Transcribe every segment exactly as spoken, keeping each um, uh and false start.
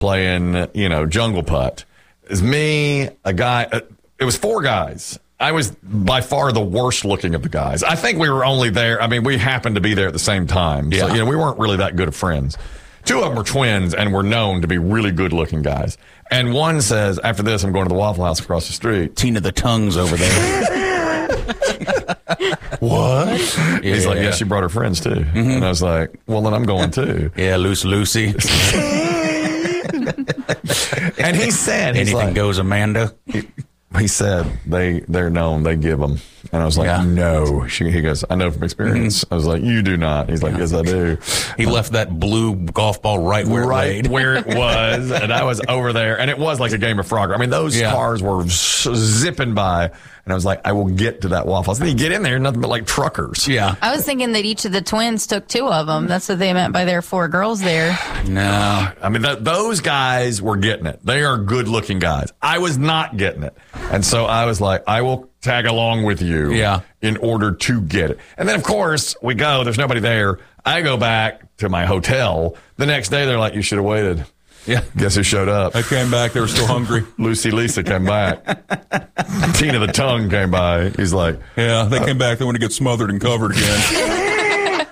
playing, you know, jungle putt. It's me, a guy. Uh, it was four guys. I was by far the worst looking of the guys. I think we were only there. I mean, we happened to be there at the same time. So, yeah. you know, we weren't really that good of friends. Two of them were twins and were known to be really good looking guys. And one says, after this, I'm going to the Waffle House across the street. Tina the Tongue's over there. What? Yeah. He's like, yeah, she brought her friends too. Mm-hmm. And I was like, well, then I'm going too. Yeah, Loose Lucy. And he said, he's anything like, goes, Amanda. He, he said they they're known, they give them. And I was like, yeah. no. She, he goes, I know from experience. Mm-hmm. I was like, you do not. He's like, yes, I do. He uh, left that blue golf ball right where right it laid. where it was, and I was over there, and it was like a game of Frogger. I mean, those yeah. cars were zipping by. And I was like, I will get to that Waffle House. Then you get in there, nothing but like truckers. Yeah. I was thinking that each of the twins took two of them. That's what they meant by their four girls there. No. I mean, th- those guys were getting it. They are good looking guys. I was not getting it. And so I was like, I will tag along with you yeah. in order to get it. And then, of course, we go. There's nobody there. I go back to my hotel. The next day, they're like, you should have waited. Yeah. Guess who showed up? I came back. They were still hungry. Lucy Lisa came back. Tina the Tongue came by. He's like, yeah, they uh, came back. They want to get smothered and covered again.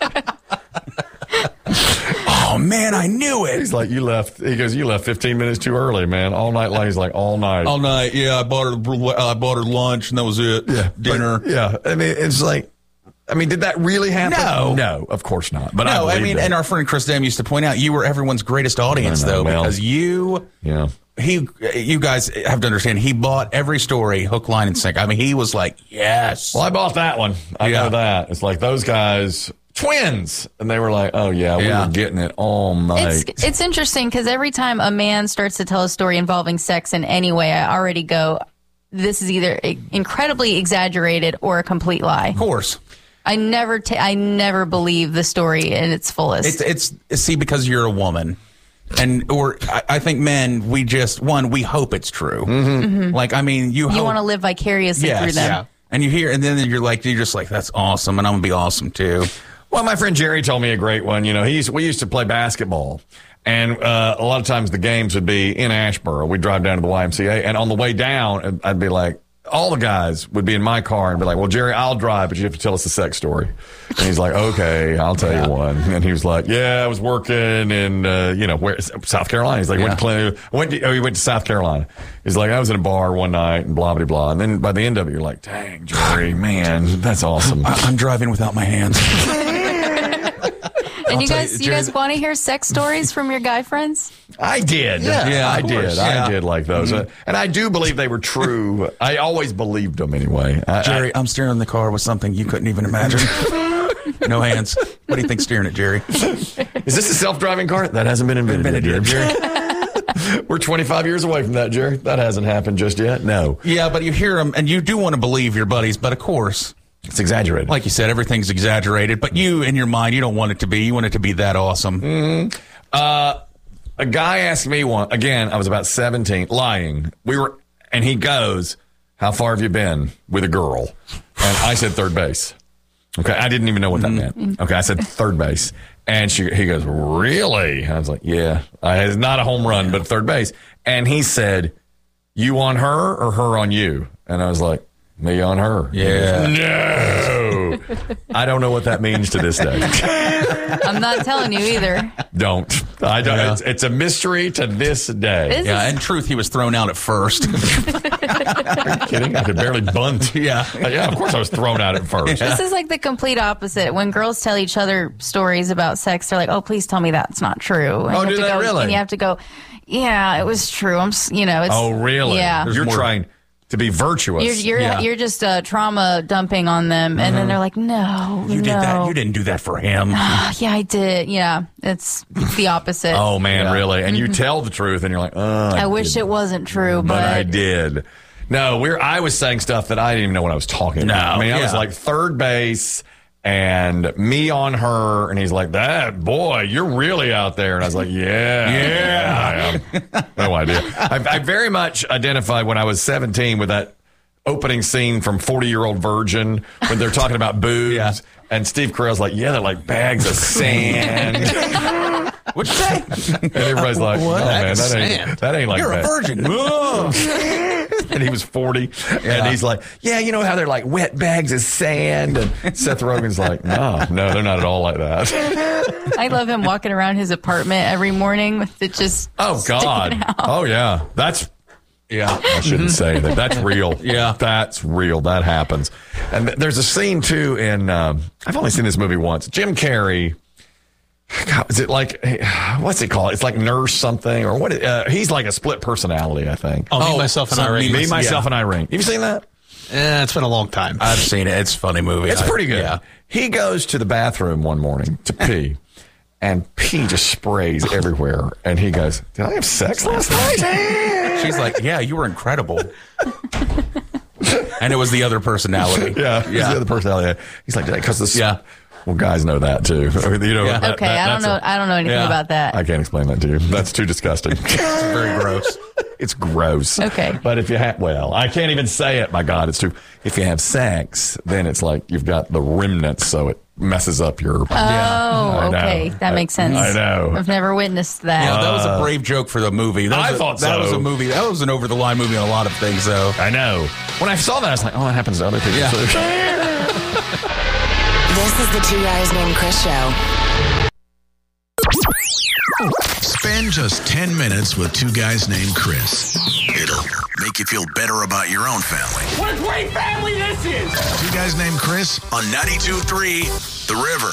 Oh, man, I knew it. He's like, you left. He goes, you left fifteen minutes too early, man. All night long. He's like, all night. All night. Yeah, I bought her, I bought her lunch, and that was it. Yeah. Dinner. But, yeah. I mean, it's like, I mean, did that really happen? No. No, of course not. But no, I, I mean, it. and our friend Chris Dam used to point out, you were everyone's greatest audience, know, though, well, because you, yeah, he, you guys have to understand, he bought every story, hook, line, and sinker. I mean, he was like, yes. Well, I bought that one. I yeah. know that. It's like those guys, twins, and they were like, oh, yeah, we yeah. were getting it all night. It's, it's interesting because every time a man starts to tell a story involving sex in any way, I already go, this is either incredibly exaggerated or a complete lie. Of course. I never, ta- I never believe the story in its fullest. It's, it's see, because you're a woman, and or I, I think men, we just one, we hope it's true. Mm-hmm. Mm-hmm. Like, I mean, you you hope, want to live vicariously yes, through them, yeah. And you hear, and then you're like, you're just like, that's awesome, and I'm gonna be awesome too. Well, my friend Jerry told me a great one. You know, he's we used to play basketball, and uh, a lot of times the games would be in Asheboro. We'd drive down to the Y M C A, and on the way down, I'd be like, all the guys would be in my car and be like, well, Jerry, I'll drive, but you have to tell us the sex story. And he's like, okay, I'll tell yeah. you one. And he was like, yeah, I was working in, uh, you know, where South Carolina. He's like, yeah. went to play, went to, oh, he went to South Carolina. He's like, I was in a bar one night and blah, blah, blah. And then by the end of it, you're like, dang, Jerry, man, that's awesome. I, I'm driving without my hands. And I'll you guys, you, you guys want to hear sex stories from your guy friends? I did. Yeah, yeah I course. did. Yeah. I did like those. Mm-hmm. Uh, and I do believe they were true. I always believed them anyway. I, Jerry, I, I'm steering the car with something you couldn't even imagine. No hands. What do you think steering it, Jerry? Is this a self-driving car? That hasn't been invented, invented yet, Jerry. We're twenty-five years away from that, Jerry. That hasn't happened just yet. No. Yeah, but you hear them, and you do want to believe your buddies, but of course, it's exaggerated. Like you said, everything's exaggerated, but you, in your mind, you don't want it to be. You want it to be that awesome. Mm-hmm. Uh, a guy asked me one, again, I was about seventeen, lying. We were, and he goes, how far have you been with a girl? And I said third base. Okay, I didn't even know what that Mm-hmm. meant. Okay, I said third base. And she, he goes, really? I was like, yeah. I, it's not a home run, but third base. And he said, you on her or her on you? And I was like, me on her. Yeah. No. I don't know what that means to this day. I'm not telling you either. Don't. I don't. Yeah. It's, it's a mystery to this day. This Yeah, is- in truth, he was thrown out at first. Are you kidding? I could barely bunt. Yeah. Uh, yeah, of course I was thrown out at first. This is like the complete opposite. When girls tell each other stories about sex, they're like, "Oh, please tell me that's not true." And Oh, you have do to they go, really? And you have to go, "Yeah, it was true." I'm, s- you know, it's Oh, really? Yeah. You're more- trying to be virtuous. You're you're, Yeah. you're just uh, trauma dumping on them, and then they're like, "No, You no, did that. You didn't do that for him. Ah, yeah, I did. Yeah, it's, it's the opposite. Oh, man, Yeah. really? And you tell the truth, and you're like, oh, I, I wish did. it wasn't true, But but, I did. No, we're. I was saying stuff that I didn't even know what I was talking about. No, I mean, I was yeah. like third base and me on her, and he's like, "That boy, you're really out there." And I was like, "Yeah, yeah, I am." No idea. I, I very much identified when I was seventeen with that opening scene from forty-Year-Old Virgin when they're talking about boobs, Yeah. and Steve Carell's like, "Yeah, they're like bags of sand." What'd you say? And everybody's like, What? "Oh man, that Sand. ain't that ain't like You're that." a virgin. And he was forty, and he's like, "Yeah, you know how they're like wet bags of sand." And Seth Rogen's like, "No, no, they're not at all like that." I love him walking around his apartment every morning with it just. Oh God. sticking out. Oh yeah, that's. Yeah. I shouldn't say that. That's real. Yeah. That's real. That happens. And th- there's a scene, too, in, um, I've only seen this movie once. Jim Carrey, God, is it like, what's it called? It's like Nurse something, or what? Uh, he's like a split personality, I think. Oh, me, Oh, myself, and so Irene. Me, Myself, yeah. and Irene. Have you seen that? Eh, it's been a long time. I've seen it. It's a funny movie. It's I- pretty good. Yeah. He goes to the bathroom one morning to pee, and pee just sprays everywhere. And he goes, "Did I have sex last night?" She's like, yeah, you were incredible. And it was the other personality. Yeah, he's Yeah. the other personality. He's like, because this. Yeah. Well, guys know that too. I mean, you know. Yeah. that- Okay, that- I don't that's know. a- I don't know anything Yeah. about that. I can't explain that to you. That's too disgusting. It's very gross. It's gross. Okay. But if you have, well, I can't even say it. My God, it's too. If you have sex, then it's like you've got the remnants, so it messes up your. Oh, I know. okay, that I- makes sense. I know. I've never witnessed that. Yeah, that was a brave joke for the movie. That was I a- thought that so. was a movie. That was an over-the-line movie on a lot of things, though. I know. When I saw that, I was like, oh, that happens to other people Yeah. too. This is the Two Guys Named Chris show. Spend just ten minutes with two guys named Chris. It'll make you feel better about your own family. What a great family this is! Two guys named Chris on ninety-two point three The River.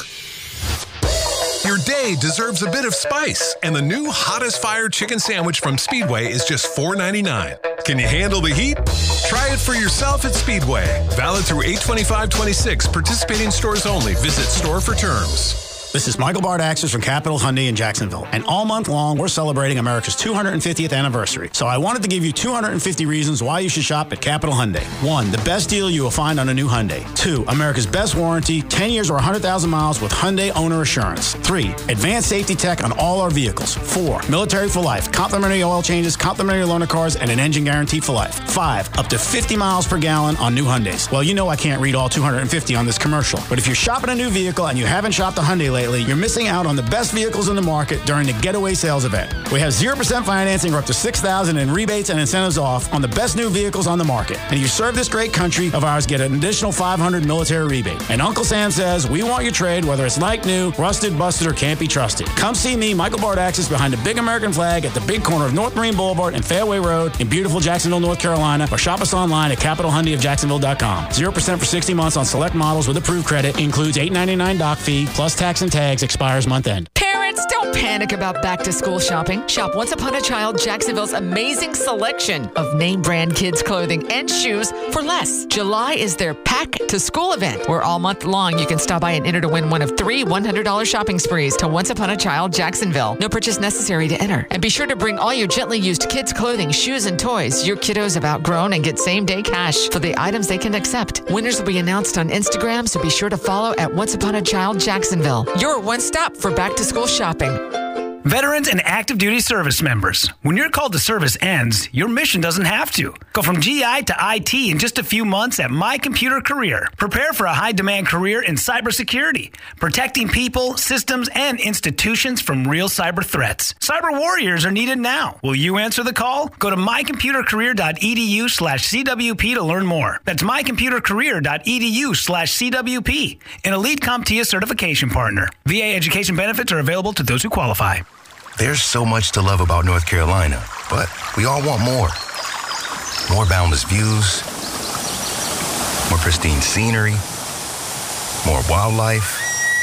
Your day deserves a bit of spice, and the new Hot as Fire chicken sandwich from Speedway is just four ninety-nine. Can you handle the heat? Try it for yourself at Speedway. Valid through eight twenty-five twenty-six. Participating stores only. Visit store for terms. This is Michael Bardaxis from Capital Hyundai in Jacksonville. And all month long, we're celebrating America's two hundred fiftieth anniversary. So I wanted to give you two hundred fifty reasons why you should shop at Capital Hyundai. One, the best deal you will find on a new Hyundai. Two, America's best warranty, ten years or one hundred thousand miles with Hyundai Owner Assurance. Three, advanced safety tech on all our vehicles. Four, military for life, complimentary oil changes, complimentary loaner cars, and an engine guarantee for life. Five, up to fifty miles per gallon on new Hyundais. Well, you know I can't read all two hundred fifty on this commercial. But if you're shopping a new vehicle and you haven't shopped a Hyundai lately, you're missing out on the best vehicles in the market during the Getaway Sales event. We have zero percent financing or up to six thousand dollars in rebates and incentives off on the best new vehicles on the market. And if you serve this great country of ours, get an additional five hundred dollars military rebate. And Uncle Sam says, we want your trade, whether it's like new, rusted, busted, or can't be trusted. Come see me, Michael Bardaxis, behind the big American flag at the big corner of North Marine Boulevard and Fairway Road in beautiful Jacksonville, North Carolina, or shop us online at capital hyundai of jacksonville dot com. zero percent for sixty months on select models with approved credit. Includes eight ninety-nine doc fee, plus tax and tags, expires month end. Parents, don't panic about back-to-school shopping. Shop Once Upon a Child Jacksonville's amazing selection of name brand kids clothing and shoes for less. July is their pack-to-school event, where all month long you can stop by and enter to win one of three one hundred dollars shopping sprees to Once Upon a Child Jacksonville. No purchase necessary to enter. And be sure to bring all your gently used kids clothing, shoes, and toys your kiddos have outgrown, and get same-day cash for the items they can accept. Winners will be announced on Instagram, so be sure to follow at Once Upon a Child Jacksonville. Your one stop for back-to-school shopping. Veterans and active duty service members, when your call to service ends, your mission doesn't have to. Go from G I to I T in just a few months at My Computer Career. Prepare for a high-demand career in cybersecurity, protecting people, systems, and institutions from real cyber threats. Cyber warriors are needed now. Will you answer the call? Go to my computer career dot e d u slash c w p to learn more. That's my computer career dot e d u slash c w p, an Elite CompTIA certification partner. V A education benefits are available to those who qualify. There's so much to love about North Carolina, but we all want more. More boundless views, more pristine scenery, more wildlife,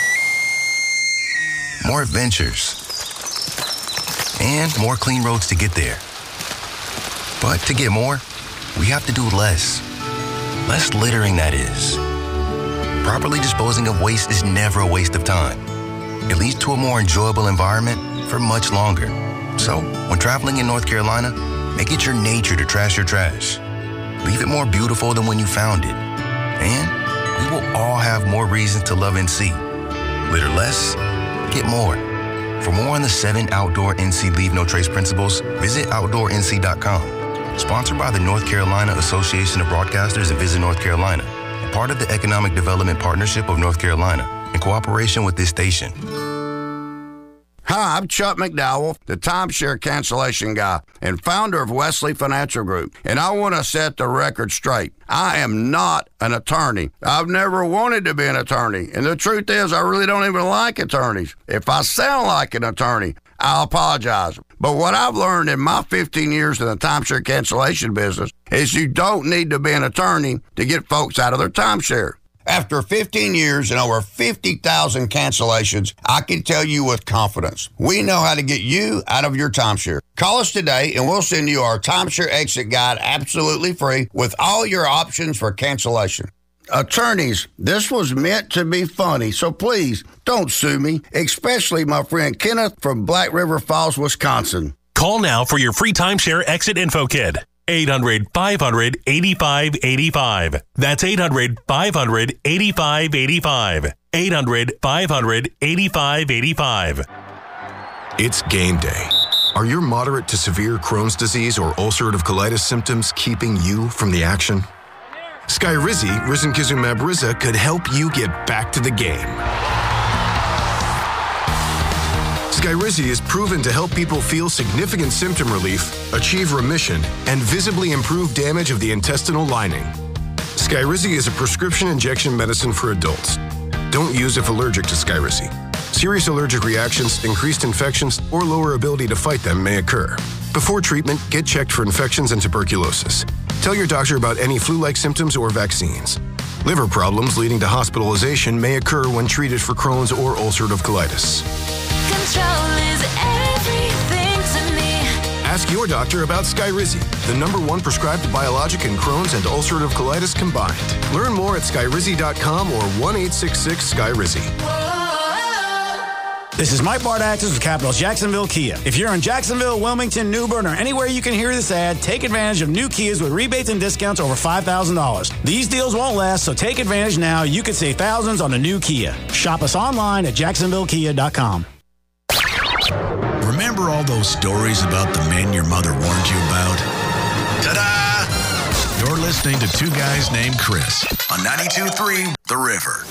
more adventures, and more clean roads to get there. But to get more, we have to do less. Less littering, that is. Properly disposing of waste is never a waste of time. It leads to a more enjoyable environment for much longer. So, when traveling in North Carolina, make it your nature to trash your trash. Leave it more beautiful than when you found it. And we will all have more reasons to love N C. Litter less, get more. For more on the seven outdoor N C Leave No Trace principles, visit outdoor n c dot com. Sponsored by the North Carolina Association of Broadcasters and Visit North Carolina, and part of the Economic Development Partnership of North Carolina, in cooperation with this station. Hi, I'm Chuck McDowell, the timeshare cancellation guy and founder of Wesley Financial Group, and I want to set the record straight. I am not an attorney. I've never wanted to be an attorney, and the truth is I really don't even like attorneys. If I sound like an attorney, I apologize. But what I've learned in my fifteen years in the timeshare cancellation business is you don't need to be an attorney to get folks out of their timeshare. After fifteen years and over fifty thousand cancellations, I can tell you with confidence, we know how to get you out of your timeshare. Call us today and we'll send you our timeshare exit guide absolutely free with all your options for cancellation. Attorneys, this was meant to be funny, so please don't sue me, especially my friend Kenneth from Black River Falls, Wisconsin. Call now for your free timeshare exit info kit. eight hundred, five hundred, eighty-five eighty-five. That's eight hundred, five hundred, eighty-five eighty-five. eight hundred, five hundred, eighty-five eighty-five. It's game day. Are your moderate to severe Crohn's disease or ulcerative colitis symptoms keeping you from the action? Skyrizi, risankizumab Riza, could help you get back to the game. Skyrizi is proven to help people feel significant symptom relief, achieve remission, and visibly improve damage of the intestinal lining. Skyrizi is a prescription injection medicine for adults. Don't use if allergic to Skyrizi. Serious allergic reactions, increased infections, or lower ability to fight them may occur. Before treatment, get checked for infections and tuberculosis. Tell your doctor about any flu-like symptoms or vaccines. Liver problems leading to hospitalization may occur when treated for Crohn's or ulcerative colitis. Control is everything to me. Ask your doctor about Skyrizi, the number one prescribed biologic in Crohn's and ulcerative colitis combined. Learn more at skyrizi dot com or one eight six six Skyrizi. This is Mike Bardaxis with Capital's Jacksonville Kia. If you're in Jacksonville, Wilmington, New Bern, or anywhere you can hear this ad, take advantage of new Kias with rebates and discounts over five thousand dollars. These deals won't last, so take advantage now. You could save thousands on a new Kia. Shop us online at jacksonville kia dot com. Remember all those stories about the men your mother warned you about? Ta-da! You're listening to Two Guys Named Chris on ninety-two point three The River.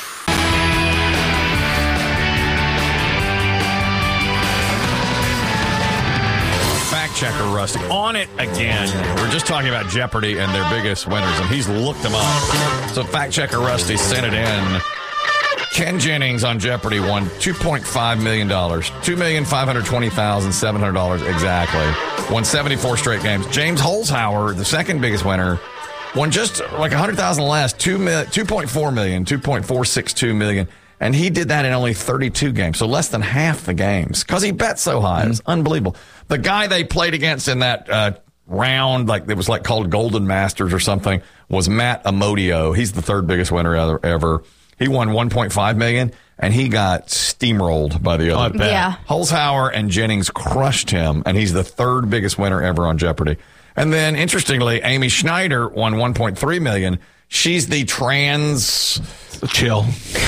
Fact checker Rusty on it again. We're just talking about Jeopardy and their biggest winners, and he's looked them up. So fact checker Rusty sent it in. Ken Jennings on Jeopardy won two point five million dollars, two million five hundred twenty thousand seven hundred dollars exactly. Won seventy-four straight games. James Holzhauer, the second biggest winner, won just like one hundred thousand less, two point four million dollars, two point four six two million dollars. And he did that in only thirty-two games, so less than half the games, because he bet so high. Mm-hmm. It was unbelievable. The guy they played against in that uh, round, like it was like called Golden Masters or something, was Matt Amodio. He's the third biggest winner ever. ever. He won one point five million dollars, and he got steamrolled by the other. Oh, yeah. Holzhauer and Jennings crushed him, and he's the third biggest winner ever on Jeopardy. And then, interestingly, Amy Schneider won one point three million dollars. She's the trans... Chill.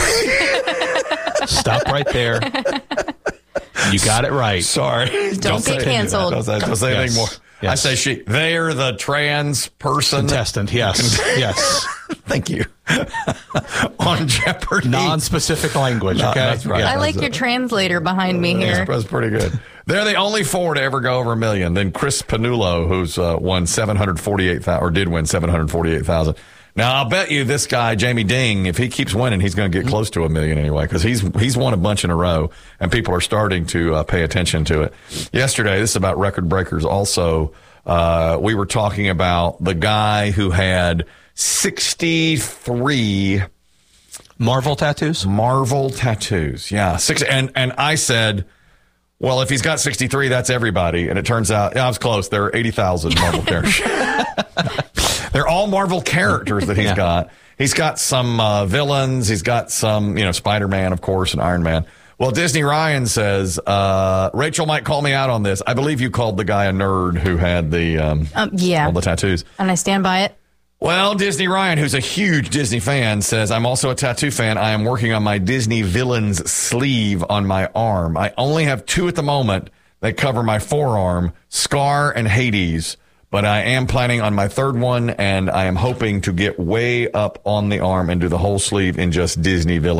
Stop right there. You got it right. Sorry. Don't, don't get canceled. Don't say, don't say yes. anything more. Yes. I say she. They're the trans person. Contestant, yes. yes. Thank you. On Jeopardy. Non-specific language, no, okay? That's right. I like your translator behind me here. That's, that's pretty good. They're the only four to ever go over a million. Then Chris Panullo, who's uh, won seven hundred forty-eight thousand dollars, or did win seven hundred forty-eight thousand dollars. Now, I'll bet you this guy, Jamie Ding, if he keeps winning, he's going to get close to a million anyway, because he's he's won a bunch in a row, and people are starting to uh, pay attention to it. Yesterday, this is about record breakers also, uh, we were talking about the guy who had sixty-three Marvel tattoos? Marvel tattoos, yeah. Six, and, and I said, well, if he's got sixty-three, that's everybody. And it turns out, yeah, I was close. There are eighty thousand Marvel characters. They're all Marvel characters that he's yeah. got. He's got some uh, villains. He's got some, you know, Spider-Man, of course, and Iron Man. Well, Disney Ryan says, uh, Rachel might call me out on this. I believe you called the guy a nerd who had the, um, um, yeah. all the tattoos. And I stand by it. Well, Disney Ryan, who's a huge Disney fan, says, I'm also a tattoo fan. I am working on my Disney villains sleeve on my arm. I only have two at the moment that cover my forearm, Scar and Hades. But I am planning on my third one, and I am hoping to get way up on the arm and do the whole sleeve in just Disney villains.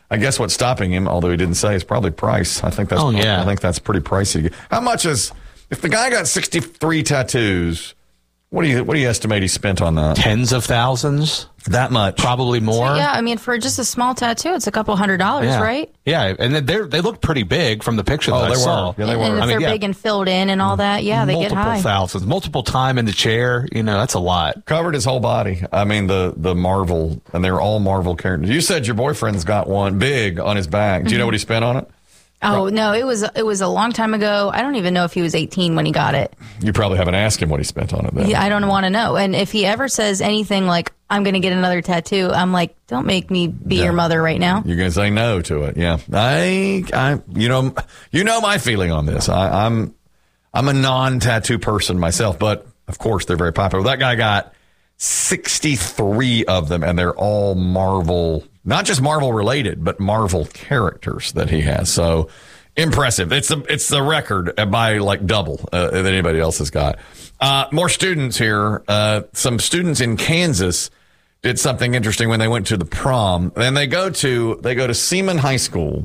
I guess what's stopping him, although he didn't say, is probably price. I think that's. Oh, yeah. I think that's pretty pricey. How much is if the guy got sixty-three tattoos? What do you what do you estimate he spent on that? Tens of thousands. That much, probably more. So, yeah, I mean, for just a small tattoo, it's a couple hundred dollars, yeah. right? Yeah, and they they look pretty big from the picture that Oh, I they saw. were. Yeah, they and, were. and if I mean, they're yeah. big and filled in and all that, yeah, they multiple get high. thousands, multiple time in the chair. You know, that's a lot. Covered his whole body. I mean, the the Marvel, and they're all Marvel characters. You said your boyfriend's got one big on his back. Do you know what he spent on it? Oh no, it was it was a long time ago. I don't even know if he was eighteen when he got it. You probably haven't asked him what he spent on it, then. Yeah, I don't want to know. And if he ever says anything like, I'm going to get another tattoo, I'm like, don't make me be Yeah. your mother right now. You're gonna say no to it, yeah. I, I, you know, you know my feeling on this. I, I'm, I'm a non-tattoo person myself, but of course they're very popular. That guy got sixty-three of them, and they're all Marvel, not just Marvel related, but Marvel characters that he has. So impressive. It's the it's the record by like double uh, than anybody else has got. Uh, more students here. Uh, some students in Kansas did something interesting when they went to the prom. And they go to they go to Seaman High School.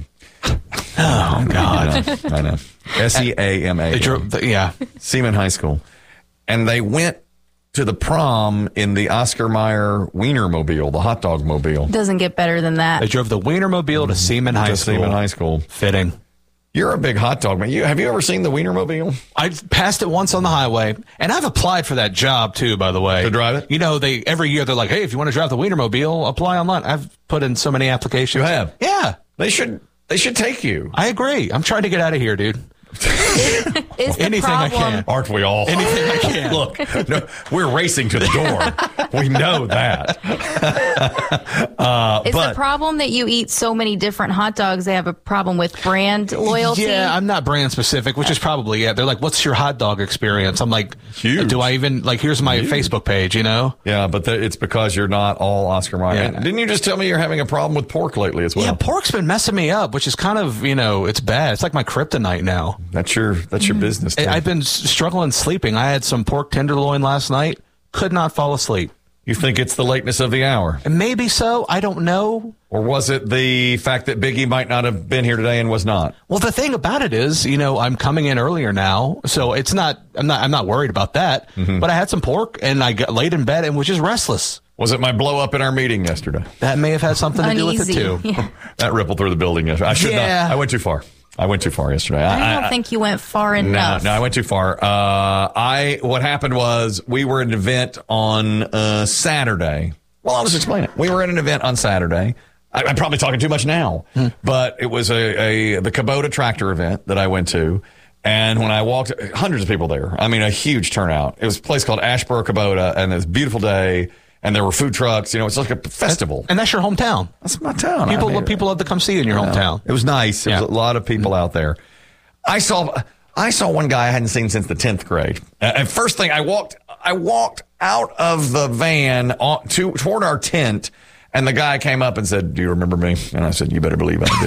Oh God, I know. I know. S E A M A. They drove the- yeah. Seaman High School, and they went to the prom in the Oscar Mayer Wienermobile, the hot dog mobile. Doesn't get better than that. They drove the Wienermobile to Seaman High To School. Seaman High School. Fitting. You're a big hot dog man. You have you ever seen the Wienermobile? I passed it once on the highway, and I've applied for that job too. By the way, To drive it? You know, they every year they're like, "Hey, if you want to drive the Wienermobile, apply online." I've put in so many applications. You have? Yeah, They should they should take you. I agree. I'm trying to get out of here, dude. Is the Anything I problem, can. Aren't we all? Anything I can. Look, no, we're racing to the door. We know that. uh, Is but the problem that you eat so many different hot dogs, they have a problem with brand loyalty? Yeah, I'm not brand specific, which is probably yeah. They're like, "What's your hot dog experience?" I'm like, Huge. Do I even like? Here's my Huge. Facebook page. You know. yeah, but the, it's because you're not all Oscar Mayer. Yeah. And didn't you just tell me you're having a problem with pork lately as well? Yeah, pork's been messing me up, which is kind of, you know, it's bad. It's like my kryptonite now. That's your that's your business. I- Tim. I've been s- struggling sleeping. I had some pork tenderloin last night. Could not fall asleep. You think it's the lateness of the hour? And maybe so. I don't know. Or was it the fact that Biggie might not have been here today and was not? Well, the thing about it is, you know, I'm coming in earlier now, so it's not. I'm not. I'm not worried about that. Mm-hmm. But I had some pork, and I got laid in bed and was just restless. Was it my blow up in our meeting yesterday? That may have had something to do with it Uneasy. too. Yeah. That rippled through the building yesterday. I should Yeah. not. I went too far. I went too far yesterday. I don't think you went far No, enough. no, I went too far. Uh, I what happened was we were at an event on uh, Saturday. Well, I'll just explain it. We were at an event on Saturday. I, I'm probably talking too much now, Hmm. but it was a, a the Kubota tractor event that I went to. And when I walked, hundreds of people there. I mean, a huge turnout. It was a place called Ashboro, Kubota, and it was a beautiful day. And there were food trucks. You know, it's like a festival. And that's your hometown. That's my town. People, I mean, people love to come see you in your you know, hometown. It was nice. There Yeah. was a lot of people out there. I saw I saw one guy I hadn't seen since the tenth grade. Uh, and first thing I walked I walked out of the van on, to toward our tent, and the guy came up and said, "Do you remember me?" And I said, "You better believe I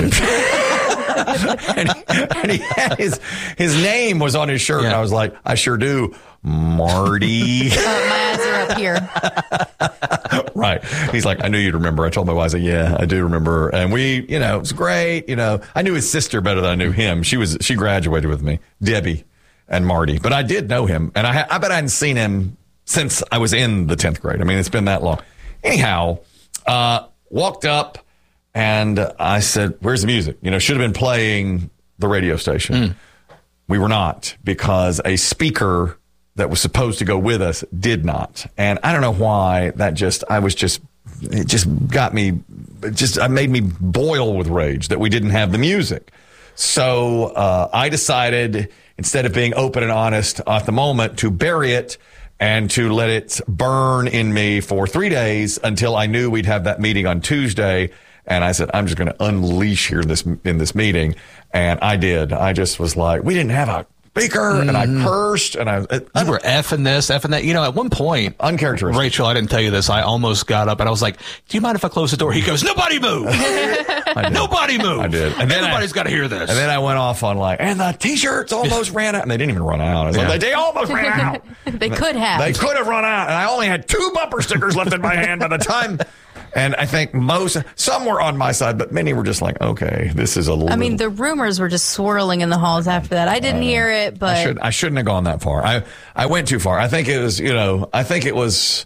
do." and, he, and he had his his name was on his shirt, and I was like, "I sure do, Marty." Uh, my eyes are up here. Right. He's like, I knew you'd remember. I told my wife, I said, yeah, I do remember. And we, you know, it was great. You know, I knew his sister better than I knew him. She was, she graduated with me, Debbie and Marty, but I did know him. And I, ha- I bet I hadn't seen him since I was in the tenth grade. I mean, it's been that long. Anyhow, uh, walked up and I said, where's the music? You know, should have been playing the radio station. Mm. We were not, because a speaker that was supposed to go with us did not. And I don't know why. That just, I was just, it just got me, it just, it made me boil with rage that we didn't have the music. So uh, I decided, instead of being open and honest at the moment, to bury it and to let it burn in me for three days until I knew we'd have that meeting on Tuesday. And I said, I'm just going to unleash here this in this meeting. And I did. I just was like, we didn't have a speaker, mm-hmm. and I cursed, and I it, you were effing this, effing that. You know, at one point, uncharacteristic. Rachel, I didn't tell you this. I almost got up and I was like, "Do you mind if I close the door?" He goes, "Nobody move, nobody move." I did, and then everybody's got to hear this. And then I went off on like, and the T-shirts almost ran out, and they didn't even run out. I was Yeah. like, they almost ran out. They could have. They could have run out, and I only had two bumper stickers left in my hand by the time. And I think most, some were on my side, but many were just like, okay, this is a little. I mean, the rumors were just swirling in the halls after that. I didn't uh, hear it, but I, should, I shouldn't have gone that far. I, I went too far. I think it was, you know, I think it was,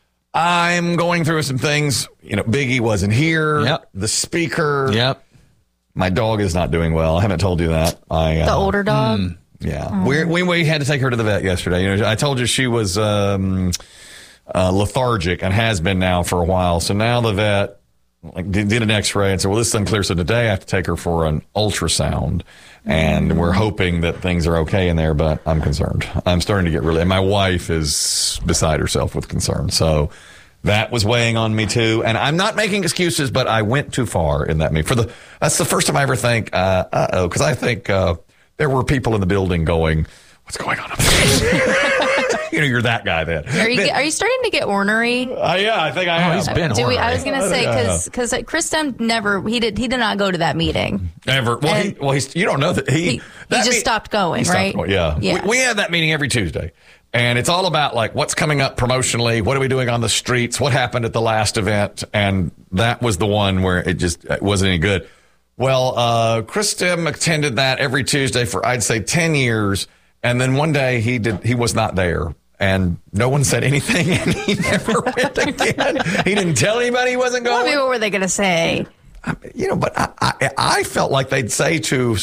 I'm going through some things. You know, Biggie wasn't here. Yep. The speaker. Yep. My dog is not doing well. I haven't told you that. I, uh, the older dog? Mm, yeah. Oh. We, we we had to take her to the vet yesterday. You know, I told you she was um, uh, lethargic and has been now for a while. So now the vet like did, did an x-ray and said, well, this is unclear. So today I have to take her for an ultrasound. And we're hoping that things are okay in there, but I'm concerned. I'm starting to get really, and my wife is beside herself with concern. So that was weighing on me too. And I'm not making excuses, but I went too far in that meeting. For the, that's the first time I ever think, uh, uh-oh, because I think uh, there were people in the building going, what's going on up there? You know, you're that guy then. Are you then, are you starting to get ornery? Uh, yeah, I think I am. Oh, he's been Do we, ornery. I was going to say, because Yeah. because Chris Dunn never, he did he did not go to that meeting. Ever. Well, And he, well he's, you don't know that he, He, he that just me- stopped going, he stopped right? going, yeah. Yeah. We, we have that meeting every Tuesday. And it's all about like what's coming up promotionally, what are we doing on the streets, what happened at the last event, and that was the one where it just it wasn't any good. Well, uh, Chris Tim attended that every Tuesday for I'd say ten years, and then one day he did he was not there, and no one said anything, and he never went again. He didn't tell anybody he wasn't What, going. what were they going to say? You know, but I, I I felt like they'd say to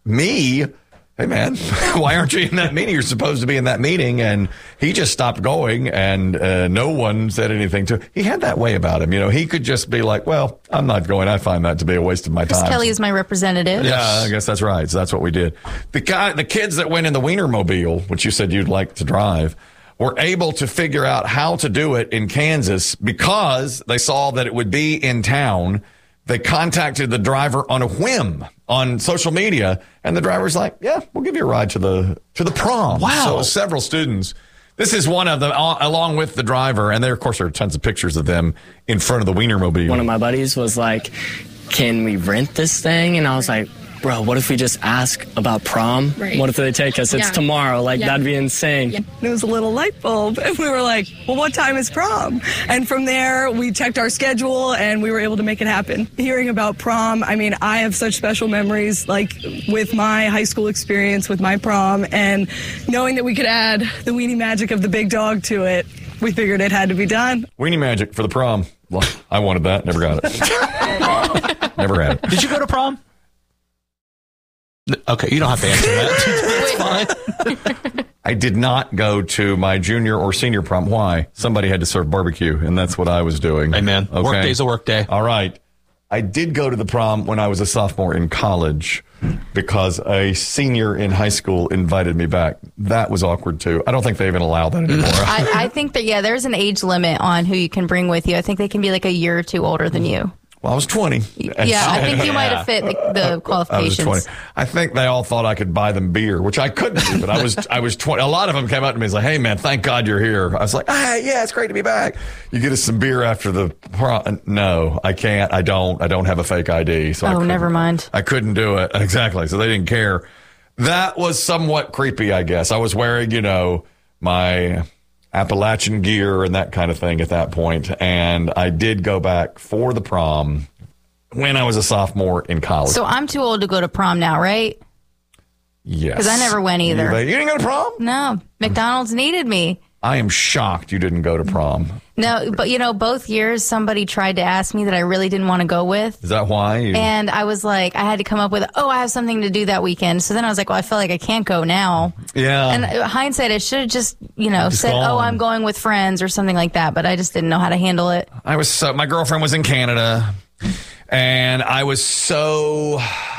me, hey, man, why aren't you in that meeting? You're supposed to be in that meeting. And he just stopped going, and uh, no one said anything to him. He had that way about him. You know, he could just be like, well, I'm not going. I find that to be a waste of my Chris time. Kelly is my representative. Yeah, I guess that's right. So that's what we did. The guy, the kids that went in the Wienermobile, which you said you'd like to drive, were able to figure out how to do it in Kansas because they saw that it would be in town. They contacted the driver on a whim on social media, and the driver's like, yeah, we'll give you a ride to the to the prom. Wow. So several students. This is one of them, uh, along with the driver. And there, of course, there are tons of pictures of them in front of the Wienermobile. One of my buddies was like, can we rent this thing? And I was like, bro, what if we just ask about prom? Right. What if they take us? It's Yeah. tomorrow. Like, Yeah. that'd be insane. Yeah. It was a little light bulb. And we were like, well, what time is prom? And from there, we checked our schedule and we were able to make it happen. Hearing about prom, I mean, I have such special memories, like with my high school experience with my prom, and knowing that we could add the weenie magic of the big dog to it, we figured it had to be done. Weenie Magic for the prom. Well, I wanted that. Never got it. Never had it. Did you go to prom? Okay, you don't have to answer that. It's fine. I did not go to my junior or senior prom. Why? Somebody had to serve barbecue, and that's what I was doing. Amen. Okay. Work day's a work day. All right. I did go to the prom when I was a sophomore in college because a senior in high school invited me back. That was awkward, too. I don't think they even allow that anymore. I, I think that, yeah, there's an age limit on who you can bring with you. I think they can be like a year or two older than you. Well, I was twenty. Yeah, I think you might have fit the, the qualifications. I was twenty. I think they all thought I could buy them beer, which I couldn't do, but I was I was twenty. A lot of them came up to me and was like, hey, man, thank God you're here. I was like, ah, yeah, it's great to be back. You get us some beer after the prom. No, I can't. I don't. I don't have a fake I D. So I Oh, never mind. I couldn't do it. Exactly. So they didn't care. That was somewhat creepy, I guess. I was wearing, you know, my Appalachian gear and that kind of thing at that point. And I did go back for the prom when I was a sophomore in college. So I'm too old to go to prom now, right? Yes. Because I never went either. You, you didn't go to prom? No. McDonald's needed me. I am shocked you didn't go to prom. No, but you know, both years somebody tried to ask me that I really didn't want to go with. Is that why? You, And I was like, I had to come up with, oh, I have something to do that weekend. So then I was like, well, I feel like I can't go now. yeah. And hindsight, I should have just, you know, Just said, gone. oh, I'm going with friends or something like that. But I just didn't know how to handle it. I was so, my girlfriend was in Canada, and I was so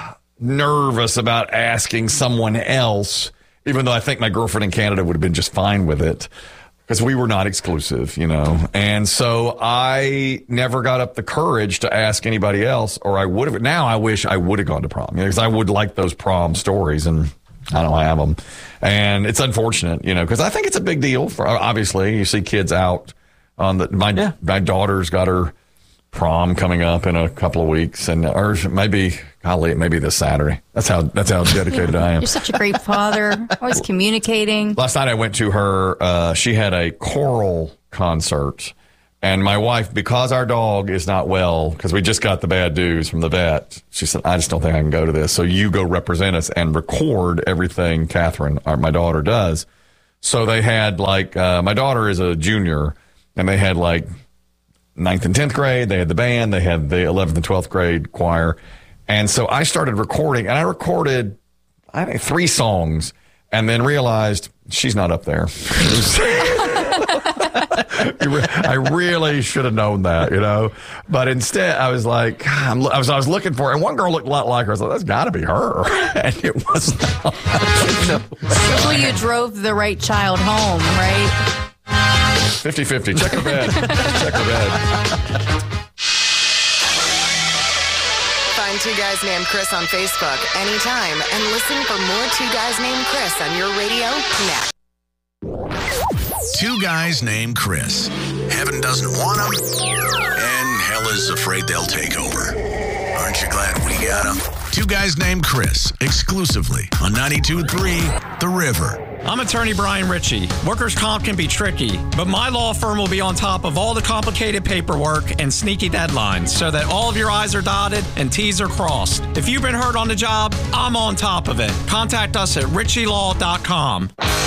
nervous about asking someone else, even though I think my girlfriend in Canada would have been just fine with it. Because we were not exclusive, you know. And so I never got up the courage to ask anybody else, or I would have. Now I wish I would have gone to prom, you know, because I would like those prom stories, and I don't have them. And it's unfortunate, you know, because I think it's a big deal. For obviously, you see kids out on the. My Yeah. my daughter's got her prom coming up in a couple of weeks, and or maybe golly, it may be this Saturday. That's how that's how dedicated I am. You're such a great father, always communicating. Last night I went to her, uh, she had a choral concert, And my wife, because our dog is not well, because we just got the bad news from the vet, she said, I just don't think I can go to this. So you go represent us and record everything Catherine, our, my daughter, does. So they had like, uh, my daughter is a junior, and they had like ninth and tenth grade. They had the band. They had the eleventh and twelfth grade choir. And so I started recording, and I recorded, I think, three songs, and then realized she's not up there. I really should have known that, you know. But instead, I was like, I'm, I was I was looking for it, and one girl looked a lot like her. I was like, that's got to be her, and it was not. So you drove the right child home, right? fifty-fifty. Check her bed. Check her bed. Find Two Guys Named Chris on Facebook anytime and listen for more Two Guys Named Chris on your radio next. Two guys named Chris. Heaven doesn't want them, and hell is afraid they'll take over. Aren't you glad we got them? Two guys named Chris, exclusively on ninety-two point three The River. I'm attorney Brian Ritchie. Workers' comp can be tricky, but my law firm will be on top of all the complicated paperwork and sneaky deadlines so that all of your I's are dotted and T's are crossed. If you've been hurt on the job, I'm on top of it. Contact us at ritchie law dot com.